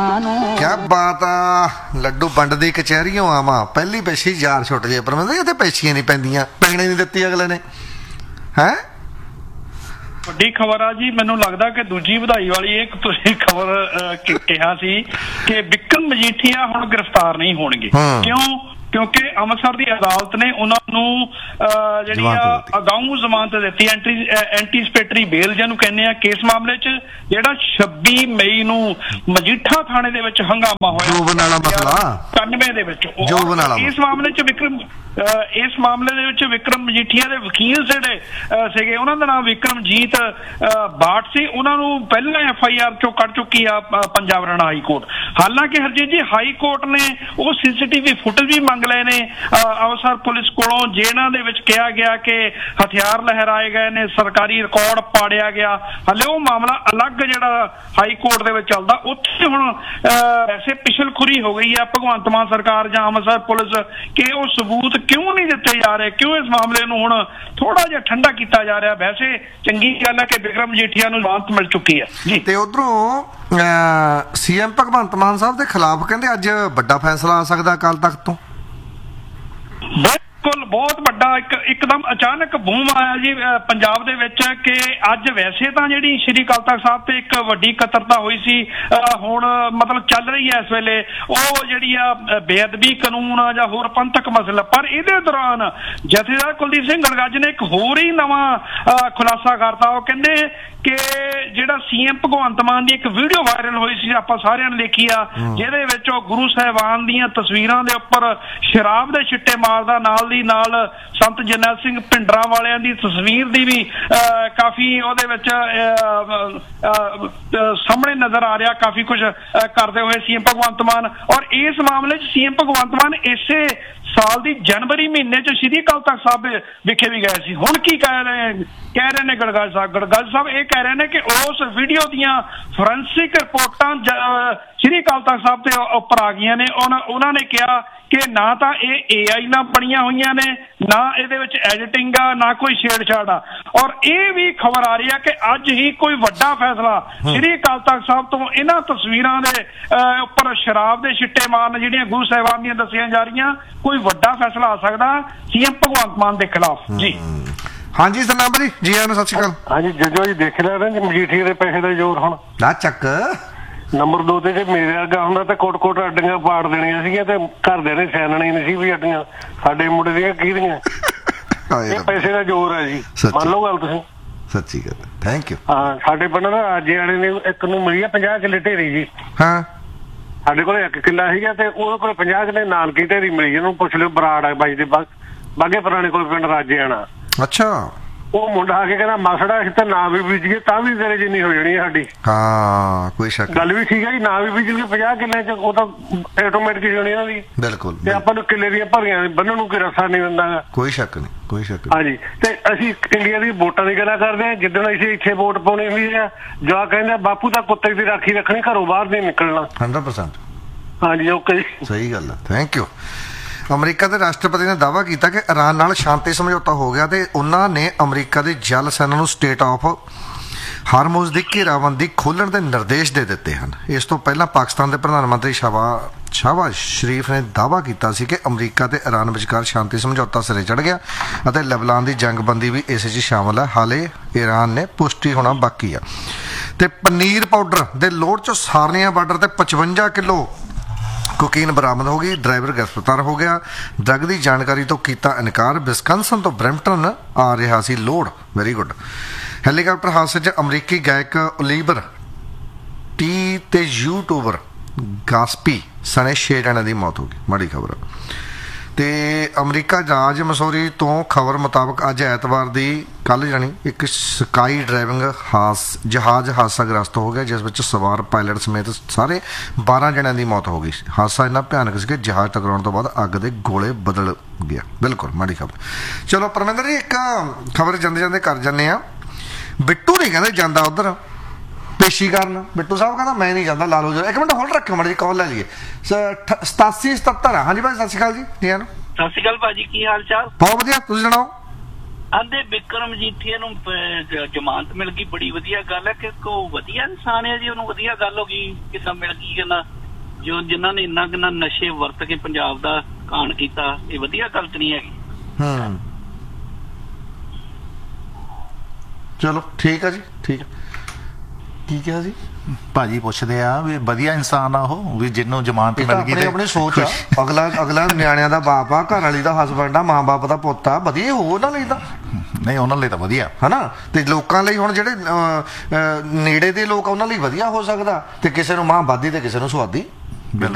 ਕਿਆ ਬਾਤ ਆ। ਲੱਡੂ ਵੰਡ ਦੀ ਕਚਹਿਰੀਆਂ ਆਵਾਂ, ਪਹਿਲੀ ਪੈਸੀ ਯਾਰ ਛੁੱਟ ਜੇ, ਪਰ ਮੈਂ ਇੱਥੇ ਪੈਸੀਆਂ ਨਹੀਂ ਪੈਂਦੀਆਂ, ਪੈਣੇ ਨਹੀਂ ਦਿੱਤੀ ਅਗਲੇ ਨੇ। ਹੈ ਵੱਡੀ ਖਬਰ ਆ ਜੀ। ਮੈਨੂੰ ਲੱਗਦਾ ਕਿ ਦੂਜੀ ਵਧਾਈ ਵਾਲੀ ਇੱਕ ਤੁਸੀਂ ਖਬਰ ਕਿਹਾ ਸੀ ਕਿ ਵਿਕਰਮ ਮਜੀਠੀਆ ਹੁਣ ਗ੍ਰਿਫਤਾਰ ਨਹੀਂ ਹੋਣਗੇ। ਕਿਉਂਕਿ ਅੰਮ੍ਰਿਤਸਰ ਦੀ ਅਦਾਲਤ ਨੇ ਉਹਨਾਂ ਨੂੰ ਜਿਹੜੀ ਆ ਅਗਾਊਂ ਜ਼ਮਾਨਤ ਦਿੱਤੀ, ਐਂਟੀਸਪੇਟਰੀ ਬੇਲ ਜਿਹਨੂੰ ਕਹਿੰਦੇ ਆ। ਕੇਸ ਮਾਮਲੇ 'ਚ ਜਿਹੜਾ 26 ਮਈ ਨੂੰ ਮਜੀਠਾ ਥਾਣੇ ਦੇ ਵਿੱਚ ਹੰਗਾਮਾ ਹੋਇਆ 99 ਦੇ ਵਿੱਚ, ਇਸ ਮਾਮਲੇ ਦੇ ਵਿੱਚ ਵਿਕਰਮ ਮਜੀਠੀਆ ਦੇ ਵਕੀਲ ਜਿਹੜੇ ਸੀਗੇ, ਉਹਨਾਂ ਦਾ ਨਾਮ ਵਿਕਰਮਜੀਤ ਬਾਟ ਸੀ। ਉਹਨਾਂ ਨੂੰ ਪਹਿਲਾਂ FIR ਚੋਂ ਕੱਢ ਚੁੱਕੀ ਆ ਪੰਜਾਬ ਹਰਿਆਣਾ ਹਾਈ ਕੋਰਟ। ਹਾਲਾਂਕਿ ਹਰਜੀਤ ਜੀ, ਹਾਈ ਕੋਰਟ ਨੇ ਉਹ CCTV ਫੁਟੇਜ ਵੀ ਮੰਗ ਲਏ ਨੇ ਅੰਮ੍ਰਿਤਸਰ ਪੁਲਿਸ ਕੋਲੋਂ, ਜਿਹਨਾਂ ਦੇ ਵਿੱਚ ਕਿਹਾ ਗਿਆ ਕਿ ਹਥਿਆਰ ਲਹਿਰਾਏ ਗਏ ਨੇ, ਸਰਕਾਰੀ ਰਿਕਾਰਡ ਪਾੜਿਆ ਗਿਆ। ਹਲੇ ਉਹ ਮਾਮਲਾ ਅਲੱਗ ਜਿਹੜਾ ਹਾਈ ਕੋਰਟ ਦੇ ਵਿੱਚ ਚੱਲਦਾ, ਉੱਥੇ ਹੁਣ ਵੈਸੇ ਪਿਛਲਖੁਰੀ ਹੋ ਗਈ ਆ ਭਗਵੰਤ ਮਾਨ ਸਰਕਾਰ ਜਾਂ ਅੰਮ੍ਰਿਤਸਰ ਪੁਲਿਸ ਕਿ ਉਹ ਸਬੂਤ ਕਿਉਂ ਨਹੀਂ ਦਿੱਤੇ ਜਾ ਰਹੇ, ਕਿਉਂ ਇਸ ਮਾਮਲੇ ਨੂੰ ਹੁਣ ਥੋੜਾ ਜਿਹਾ ਠੰਡਾ ਕੀਤਾ ਜਾ ਰਿਹਾ। ਵੈਸੇ ਚੰਗੀ ਗੱਲ ਹੈ ਕਿ ਵਿਕਰਮ ਮਜੀਠੀਆ ਨੂੰ ਜ਼ਮਾਨਤ ਮਿਲ ਚੁੱਕੀ ਹੈ ਜੀ। ਤੇ ਉਧਰੋਂ CM ਭਗਵੰਤ ਮਾਨ ਸਾਹਿਬ ਦੇ ਖਿਲਾਫ ਕਹਿੰਦੇ ਅੱਜ ਵੱਡਾ ਫੈਸਲਾ ਆ ਸਕਦਾ ਅਕਾਲ ਤਖ਼ਤ ਤੋਂ। ਬਿਲਕੁਲ, ਬਹੁਤ ਵੱਡਾ ਇੱਕਦਮ ਅਚਾਨਕ ਬੂਮ ਆਇਆ ਜੀ ਪੰਜਾਬ ਦੇ ਵਿੱਚ ਕਿ ਅੱਜ ਵੈਸੇ ਤਾਂ ਜਿਹੜੀ ਸ਼੍ਰੀ ਅਕਾਲ ਤਖ਼ਤ ਸਾਹਿਬ ਤੇ ਇੱਕ ਵੱਡੀ ਇਕੱਤਰਤਾ ਹੋਈ ਸੀ, ਹੁਣ ਮਤਲਬ ਚੱਲ ਰਹੀ ਹੈ ਇਸ ਵੇਲੇ ਉਹ ਜਿਹੜੀ ਆ ਬੇਅਦਬੀ ਕਾਨੂੰਨ ਆ ਜਾਂ ਹੋਰ ਪੰਥਕ ਮਸਲਾ। ਪਰ ਇਹਦੇ ਦੌਰਾਨ ਜਥੇਦਾਰ ਕੁਲਦੀਪ ਸਿੰਘ ਗੜਗੱਜ ਨੇ ਇੱਕ ਹੋਰ ਹੀ ਨਵਾਂ ਖੁਲਾਸਾ ਕਰਤਾ। ਉਹ ਕਹਿੰਦੇ ਕਿ ਜਿਹੜਾ CM ਭਗਵੰਤ ਮਾਨ ਦੀ ਇੱਕ ਵੀਡੀਓ ਵਾਇਰਲ ਹੋਈ ਸੀ, ਆਪਾਂ ਸਾਰਿਆਂ ਨੇ ਦੇਖੀ ਆ, ਜਿਹਦੇ ਵਿੱਚ ਉਹ ਗੁਰੂ ਸਾਹਿਬਾਨ ਦੀਆਂ ਤਸਵੀਰਾਂ ਦੇ ਉੱਪਰ ਸ਼ਰਾਬ ਦੇ ਛਿੱਟੇ ਮਾਰਦਾ, ਨਾਲ ਦੀ ਨਾਲ ਸੰਤ ਜਰਨੈਲ ਸਿੰਘ ਭਿੰਡਰਾਂ ਵਾਲਿਆਂ ਦੀ ਤਸਵੀਰ ਦੀ ਵੀ ਕਾਫੀ ਉਹਦੇ ਵਿੱਚ ਸਾਹਮਣੇ ਨਜ਼ਰ ਆ ਰਿਹਾ, ਕਾਫੀ ਕੁਝ ਕਰਦੇ ਹੋਏ CM ਭਗਵੰਤ ਮਾਨ। ਔਰ ਇਸ ਮਾਮਲੇ 'ਚ CM ਭਗਵੰਤ ਮਾਨ ਇਸੇ ਸਾਲ ਦੀ ਜਨਵਰੀ ਮਹੀਨੇ 'ਚ ਸ਼੍ਰੀ ਅਕਾਲ ਤਖ਼ਤ ਸਾਹਿਬ ਵਿਖੇ ਵੀ ਗਏ ਸੀ। ਹੁਣ ਕੀ ਕਹਿ ਰਹੇ ਨੇ ਗੜਗੱਜ ਸਾਹਿਬ ਇਹ ਕਹਿ ਰਹੇ ਨੇ ਕਿ ਉਸ ਵੀਡੀਓ ਦੀਆਂ ਫੋਰੈਂਸਿਕ ਰਿਪੋਰਟਾਂ ਸ਼੍ਰੀ ਅਕਾਲ ਤਖ਼ਤ ਸਾਹਿਬ ਤੇ ਉੱਪਰ ਆ ਗਈਆਂ ਨੇ। ਉਹਨਾਂ ਨੇ ਕਿਹਾ ਕਿ ਨਾ ਤਾਂ ਇਹ AI ਨਾਲ ਬਣੀਆਂ ਹੋਈਆਂ ਨੇ, ਨਾ ਇਹਦੇ ਵਿੱਚ ਐਡੀਟਿੰਗ ਆ, ਨਾ ਕੋਈ ਛੇੜਛਾੜ ਆ। ਔਰ ਇਹ ਵੀ ਖਬਰ ਆ ਰਹੀ ਹੈ ਕਿ ਅੱਜ ਹੀ ਕੋਈ ਵੱਡਾ ਫੈਸਲਾ ਸ਼੍ਰੀ ਅਕਾਲ ਤਖ਼ਤ ਸਾਹਿਬ ਤੋਂ ਇਹਨਾਂ ਤਸਵੀਰਾਂ ਦੇ ਉੱਪਰ ਸ਼ਰਾਬ ਦੇ ਛਿੱਟੇ ਮਾਰਨ ਜਿਹੜੀਆਂ ਗੁਰੂ ਸਾਹਿਬਾਨ ਦੀਆਂ ਦੱਸੀਆਂ ਜਾ ਰਹੀਆਂ, ਕੋਈ ਵੱਡਾ ਫੈਸਲਾ ਆ ਸਕਦਾ CM ਭਗਵੰਤ ਮਾਨ ਦੇ ਖਿਲਾਫ ਜੀ। ਹਾਂਜੀ ਸਰਨਾਮ ਜੀ, ਜੀ ਆਇਆਂ ਨੂੰ, ਸਤਿ ਸ਼੍ਰੀ ਅਕਾਲ। ਹਾਂਜੀ ਜੱਜੋ ਜੀ, ਦੇਖ ਲਿਆ ਨਾ ਮਜੀਠੀਆ ਦੇ ਪੈਸੇ ਦਾ ਜ਼ੋਰ। ਹੁਣ ਨਾ ਚੱਕ ਨੰਬਰ 2 ਤੇ ਜੇ ਮੇਰੇ ਵਰਗਾ ਹੁੰਦਾ ਤਾਂ ਕੋਟ ਅੱਡੀਆਂ ਪਾੜ ਦੇਣੀਆਂ ਸੀਗੀਆਂ ਤੇ ਘਰਦਿਆਂ ਨੇ ਸਿਆਣਣੀ ਨਹੀਂ ਸੀ ਵੀ ਅੱਡੀਆਂ ਸਾਡੇ ਮੁੰਡੇ ਦੀਆਂ ਕਿਹਦੀਆਂ। ਇਹ ਪੈਸੇ ਦਾ ਜ਼ੋਰ ਹੈ ਜੀ, ਮੰਨ ਲਓ ਗੱਲ ਤੁਸੀਂ। ਸੱਚੀ ਗੱਲ, ਥੈਂਕ ਯੂ। ਹਾਂ, ਸਾਡੇ ਪਿੰਡ ਦਾ ਰਾਜੇ ਵਾਲੇ ਨੇ ਇੱਕ ਨੂੰ ਮਿਲੀ ਆ 50 ਕਿੱਲੇ ਢੇਰੀ ਜੀ। ਹਾਂ, ਸਾਡੇ ਕੋਲ 1 ਕਿੱਲਾ ਸੀਗਾ ਤੇ ਉਹਦੇ ਕੋਲ 50 ਕਿੱਲੇ ਨਾਨਕੀ ਢੇਰੀ ਮਿਲੀ। ਉਹਨੂੰ ਪੁੱਛ ਲਿਓ, ਬਰਾੜ ਆ ਬਾਈ ਦੇ ਬਾਗੇ ਪੁਰਾਣੇ ਕੋਲ ਪਿੰਡ ਰਾਜੇ ਆਣਾ। ਅੱਛਾ। ਉਹ ਮੁੰਡਾ ਆ ਕੇ ਕਹਿੰਦਾ ਮਸੜਾ ਅਸੀਂ ਤਾਂ ਨਾ ਵੀ ਬੀਜੀਏ ਤਾਂ ਵੀ ਤੇਰੇ ਜਿੰਨੀ ਹੋ ਜਾਣੀ ਸਾਡੀ। ਹਾਂ, ਕੋਈ ਸ਼ੱਕ ਗੱਲ ਵੀ ਠੀਕ ਹੈ ਜੀ, ਨਾ ਵੀ ਬੀਜੀਏ 50 ਕਿੱਲੇ 'ਚ ਉਹ ਤਾਂ ਆਟੋਮੈਟਿਕ ਹੀ ਹੋਣੀ ਇਹਨਾਂ ਦੀ। ਬਿਲਕੁਲ। ਤੇ ਆਪਾਂ ਨੂੰ ਕਿੱਲੇ ਦੀਆਂ ਭਰੀਆਂ ਬੰਨਣ ਨੂੰ ਕੋਈ ਰਸਾ ਨਹੀਂ ਦਿੰਦਾ। ਕੋਈ ਸ਼ੱਕ ਨਹੀਂ, ਕੋਈ ਸ਼ੱਕ ਨਹੀਂ। ਹਾਂਜੀ, ਤੇ ਅਸੀਂ ਇੰਡੀਆ ਦੀ ਵੋਟਾਂ ਦੀ ਗੱਲਾਂ ਕਰਦੇ ਹਾਂ। ਜਿੱਦਣ ਅਸੀਂ ਇੱਥੇ ਵੋਟ ਪਾਉਣੀ ਹੁੰਦੀ ਆ, ਜਵਾ ਕਹਿੰਦੇ ਬਾਪੂ ਤਾਂ ਕੁੱਤੇ ਦੀ ਰਾਖੀ ਰੱਖਣੀ, ਘਰੋਂ ਬਾਹਰ ਨਹੀਂ ਨਿਕਲਣਾ। 100%। ਹਾਂਜੀ, ਓਕੇ ਜੀ, ਸਹੀ ਗੱਲ ਹੈ, ਥੈਂਕ ਯੂ। ਅਮਰੀਕਾ ਦੇ ਰਾਸ਼ਟਰਪਤੀ ਨੇ ਦਾਅਵਾ ਕੀਤਾ ਕਿ ਇਰਾਨ ਨਾਲ ਸ਼ਾਂਤੀ ਸਮਝੌਤਾ ਹੋ ਗਿਆ ਤੇ ਉਹਨਾਂ ਨੇ ਅਮਰੀਕਾ ਦੀ ਜਲ ਸੈਨਾ ਨੂੰ ਸਟੇਟ ਆਫ ਹਾਰਮੂਜ਼ ਦੀ ਘੇਰਾਬੰਦੀ ਖੋਲ੍ਹਣ ਦੇ ਨਿਰਦੇਸ਼ ਦੇ ਦਿੱਤੇ ਹਨ। ਇਸ ਤੋਂ ਪਹਿਲਾਂ ਪਾਕਿਸਤਾਨ ਦੇ ਪ੍ਰਧਾਨ ਮੰਤਰੀ ਸ਼ਹਬਾਜ਼ ਸ਼ਰੀਫ ਨੇ ਦਾਅਵਾ ਕੀਤਾ ਸੀ ਕਿ ਅਮਰੀਕਾ ਤੇ ਇਰਾਨ ਵਿਚਕਾਰ ਸ਼ਾਂਤੀ ਸਮਝੌਤਾ ਸਿਰੇ ਚੜ੍ਹ ਗਿਆ ਅਤੇ ਲੈਬਨਾਨ ਦੀ ਜੰਗਬੰਦੀ ਵੀ ਇਸ 'ਚ ਸ਼ਾਮਲ ਹੈ। ਹਾਲੇ ਈਰਾਨ ਨੇ ਪੁਸ਼ਟੀ ਹੋਣਾ ਬਾਕੀ ਆ। ਤੇ ਪਨੀਰ ਪਾਊਡਰ ਦੇ ਲੋਡ 'ਚੋਂ ਸਾਰਨੀਆ ਬਾਰਡਰ ਤੇ 55 ਕਿਲੋ ਕੋਕੀਨ ਬਰਾਮਦ ਹੋ ਗਈ। ਡਰਾਈਵਰ ਗ੍ਰਿਫਤਾਰ ਹੋ ਗਿਆ। ਡਰੱਗ ਦੀ ਜਾਣਕਾਰੀ ਤੋਂ ਕੀਤਾ ਇਨਕਾਰ। ਵਿਸਕੰਸਨ ਤੋਂ ਬਰੈਂਪਟਨ ਆ ਰਿਹਾ ਸੀ ਲੋਡ। Very good. ਹੈਲੀਕਾਪਟਰ ਹਾਦਸੇ 'ਚ ਅਮਰੀਕੀ ਗਾਇਕ ਓਲੀਵਰ ਟੀ ਤੇ ਯੂਟਿਊਬਰ ਗਾਸਪੀ ਸਣੇ 6 ਜਣਿਆਂ ਦੀ ਮੌਤ ਹੋ ਗਈ। ਮਾੜੀ ਖਬਰ। ਤੇ ਅਮਰੀਕਾ ਰਾਜ ਮਸੂਰੀ ਤੋਂ ਖਬਰ ਮੁਤਾਬਕ ਅੱਜ ਐਤਵਾਰ ਦੀ ਕੱਲ੍ਹ ਜਾਣੀ ਇੱਕ ਸਕਾਈ ਡਰਾਈਵਿੰਗ ਜਹਾਜ਼ ਹਾਦਸਾਗ੍ਰਸਤ ਹੋ ਗਿਆ, ਜਿਸ ਵਿੱਚ ਸਵਾਰ ਪਾਇਲਟ ਸਮੇਤ ਸਾਰੇ 12 ਜਣਿਆਂ ਦੀ ਮੌਤ ਹੋ ਗਈ। ਹਾਦਸਾ ਇੰਨਾ ਭਿਆਨਕ ਸੀ ਕਿ ਜਹਾਜ਼ ਟਕਰਾਉਣ ਤੋਂ ਬਾਅਦ ਅੱਗ ਦੇ ਗੋਲੇ ਬਦਲ ਗਿਆ। ਬਿਲਕੁਲ ਮਾੜੀ ਖਬਰ। ਚਲੋ ਪਰਮਿੰਦਰ ਜੀ, ਇੱਕ ਖਬਰ ਜਾਂਦੇ ਕਰ ਜਾਂਦੇ ਆ। ਬਿੱਟੂ ਨਹੀਂ ਕਹਿੰਦੇ ਜਾਂਦਾ ਉਧਰ ਪੇਸ਼ੀ ਕਰਨ। ਬਿੱਟੂ ਸਾਹਿਬ ਕਹਿੰਦਾ ਮੈਂ ਨਹੀਂ ਜਾਂਦਾ, ਲਾ ਲਓ ਜੀ। 1 ਮਿੰਟ ਹੋਲਡ ਰੱਖਿਓ, ਮਾੜੀ ਜੀ ਕਾਲ ਲੈ ਲਈਏ। 8777। ਹਾਂਜੀ ਭਾਈ, ਸਤਿ ਸ਼੍ਰੀ ਅਕਾਲ ਜੀ। ਠੀਕ ਹੈ ਨਾ? ਸਤਿ ਸ਼੍ਰੀ ਅਕਾਲ ਭਾਜੀ, ਕੀ ਹਾਲ ਚਾਲ? ਬਹੁਤ ਵਧੀਆ, ਤੁਸੀਂ ਸੁਣਾਓ। ਆਂਦੇ ਵਿਕਰਮ ਜੀਠੀਆ ਨੂੰ ਜ਼ਮਾਨਤ ਮਿਲ ਗਈ, ਬੜੀ ਵਧੀਆ ਗੱਲ ਹੈ ਕਿ ਕੋ ਵਧੀਆ ਇਨਸਾਨ ਹੈ ਜੀ, ਉਹਨੂੰ ਵਧੀਆ ਗੱਲ ਹੋ ਗਈ, ਕਿੱਦਾਂ ਮਿਲ ਗਈ, ਕਹਿੰਦਾ ਜੋ ਜਿਨ੍ਹਾਂ ਨੇ ਇੰਨਾ ਕਿੰਨਾ ਨਸ਼ੇ ਵਰਤ ਕੇ ਪੰਜਾਬ ਦਾ ਘਾਣ ਕੀਤਾ, ਇਹ ਵਧੀਆ ਗੱਲ ਤਾਂ ਨਹੀਂ ਹੈਗੀ। ਚਲੋ ਠੀਕ ਆ ਜੀ, ਠੀਕ ਆ। ਕੀ ਕਿਹਾ ਜੀ ਭਾਜੀ? ਪੁੱਛਦੇ ਆ ਵੀ ਵਧੀਆ ਇਨਸਾਨ ਆ ਉਹ, ਵੀ ਜਿਹਨੂੰ ਜ਼ਮਾਨਤ ਮਿਲ ਗਈ ਤੇ ਆਪਣੀ ਸੋਚ ਆ। ਅਗਲਾ ਨਿਆਣਿਆਂ ਦਾ ਬਾਪ ਆ, ਘਰ ਵਾਲੀ ਦਾ ਹਸਬੈਂਡ ਆ, ਮਾਂ ਬਾਪ ਦਾ ਪੁੱਤ ਆ, ਵਧੀਆ ਹੋ ਉਹਨਾਂ ਲਈ ਤਾਂ। ਨਹੀਂ, ਉਹਨਾਂ ਲਈ ਤਾਂ ਵਧੀਆ ਹਨਾ। ਤੇ ਲੋਕਾਂ ਲਈ ਹੁਣ ਜਿਹੜੇ ਨੇੜੇ ਦੇ ਲੋਕ ਆ ਉਹਨਾਂ ਲਈ ਵਧੀਆ ਹੋ ਸਕਦਾ, ਤੇ ਕਿਸੇ ਨੂੰ ਮਾਂ ਬਾਦੀ ਤੇ ਕਿਸੇ ਨੂੰ ਸੁਆਦੀ।